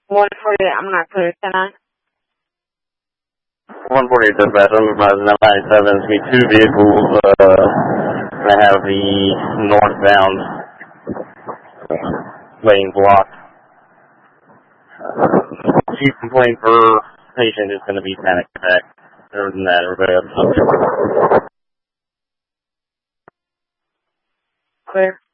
148, I'm not clear. 10-9. 148 dispatch, I'm advising 97. It's going to be two vehicles that have the northbound lane blocked. Chief complaint for patient is going to be panic attack. Other than that, everybody else is Clear.